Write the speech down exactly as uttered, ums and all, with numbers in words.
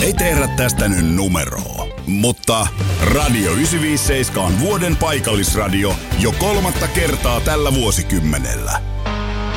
ei tehdä tästä nyt numeroa. Mutta Radio yhdeksänsataaviisikymmentäseitsemän on vuoden paikallisradio jo kolmatta kertaa tällä vuosikymmenellä.